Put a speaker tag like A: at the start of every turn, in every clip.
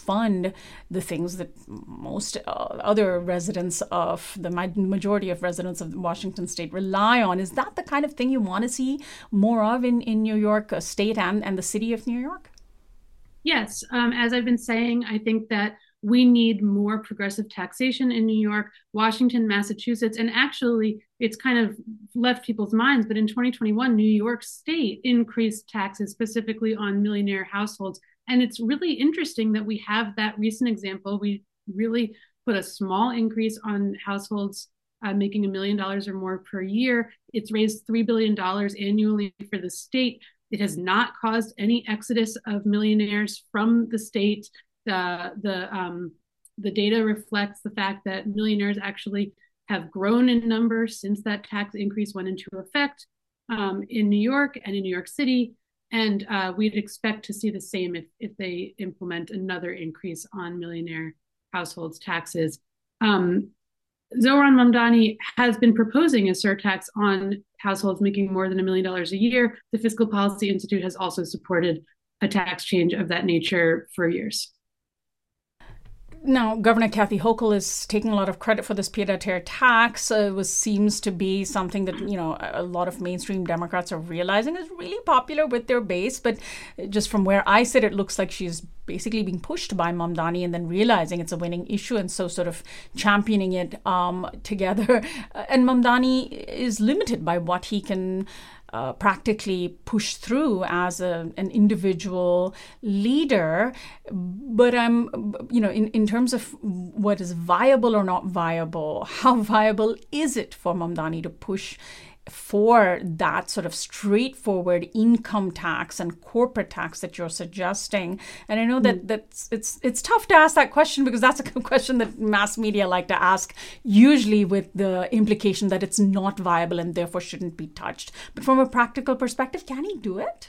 A: fund the things that most other residents of the majority of residents of Washington state rely on. Is that the kind of thing you want to see more of in New York State and the city of New York?
B: Yes, as I've been saying, I think that we need more progressive taxation in New York, Washington, Massachusetts, and actually it's kind of left people's minds. But in 2021, New York State increased taxes specifically on millionaire households. And it's really interesting that we have that recent example. We really put a small increase on households making $1 million or more per year. It's raised $3 billion annually for the state. It has not caused any exodus of millionaires from the state. The data reflects the fact that millionaires actually have grown in number since that tax increase went into effect in New York and in New York City. And we'd expect to see the same if they implement another increase on millionaire households' taxes. Zohran Mamdani has been proposing a surtax on households making more than $1 million a year. The Fiscal Policy Institute has also supported a tax change of that nature for years.
A: Now, Governor Kathy Hochul is taking a lot of credit for this pied-à-terre tax. Seems to be something that, a lot of mainstream Democrats are realizing is really popular with their base. But just from where I sit, it looks like she's basically being pushed by Mamdani and then realizing it's a winning issue and so sort of championing it together. And Mamdani is limited by what he can practically push through as an individual leader. But in terms of what is viable or not viable, how viable is it for Mamdani to push for that sort of straightforward income tax and corporate tax that you're suggesting? And I know that it's tough to ask that question because that's a question that mass media like to ask, usually with the implication that it's not viable and therefore shouldn't be touched. But from a practical perspective, can he do it?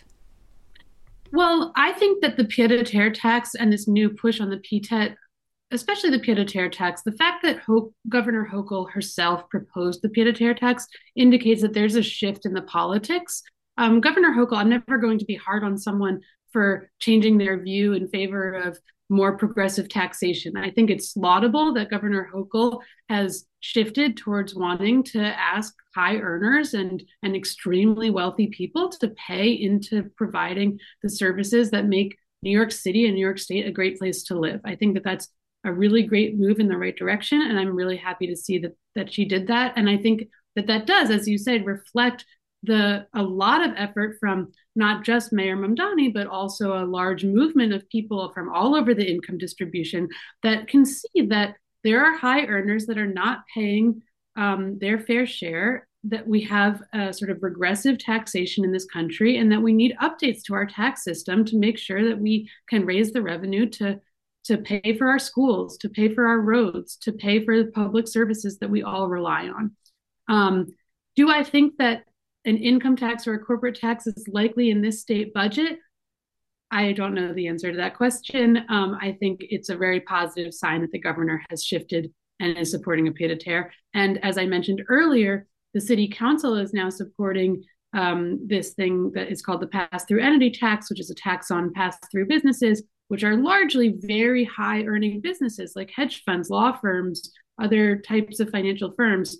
B: Well, I think that the pied-à-terre tax and this new push on the PTET, especially the pied-à-terre tax, the fact that Governor Hochul herself proposed the pied-à-terre tax indicates that there's a shift in the politics. Governor Hochul, I'm never going to be hard on someone for changing their view in favor of more progressive taxation. I think it's laudable that Governor Hochul has shifted towards wanting to ask high earners and extremely wealthy people to pay into providing the services that make New York City and New York State a great place to live. I think that that's a really great move in the right direction. And I'm really happy to see that she did that. And I think that does, as you said, reflect a lot of effort from not just Mayor Mamdani, but also a large movement of people from all over the income distribution that can see that there are high earners that are not paying their fair share, that we have a sort of regressive taxation in this country, and that we need updates to our tax system to make sure that we can raise the revenue to pay for our schools, to pay for our roads, to pay for the public services that we all rely on. Do I think that an income tax or a corporate tax is likely in this state budget? I don't know the answer to that question. I think it's a very positive sign that the governor has shifted and is supporting a pied-à-terre. And as I mentioned earlier, the city council is now supporting this thing that is called the pass-through entity tax, which is a tax on pass-through businesses, which are largely very high earning businesses like hedge funds, law firms, other types of financial firms.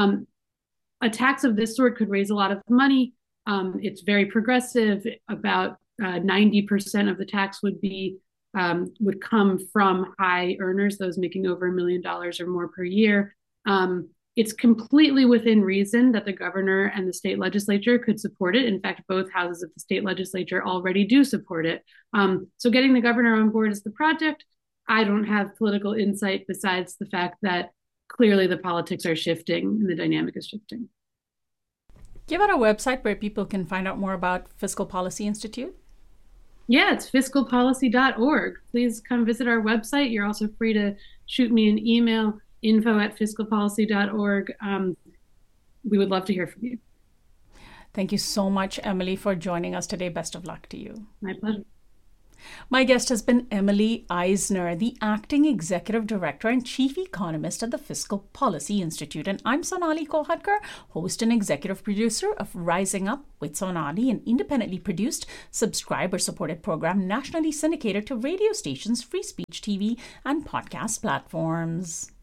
B: A tax of this sort could raise a lot of money. It's very progressive. About 90% of the tax would come from high earners, those making over $1 million or more per year. It's completely within reason that the governor and the state legislature could support it. In fact, both houses of the state legislature already do support it. So getting the governor on board is the project. I don't have political insight besides the fact that clearly the politics are shifting and the dynamic is shifting.
A: Give out a website where people can find out more about Fiscal Policy Institute.
B: Yeah, it's fiscalpolicy.org. Please come visit our website. You're also free to shoot me an email, info@fiscalpolicy.org. We would love to hear from you.
A: Thank you so much, Emily, for joining us today. Best of luck to you.
B: My pleasure.
A: My guest has been Emily Eisner, the Acting Executive Director and Chief Economist at the Fiscal Policy Institute. And I'm Sonali Kohatkar, host and executive producer of Rising Up with Sonali, an independently produced, subscriber-supported program nationally syndicated to radio stations, free speech TV, and podcast platforms.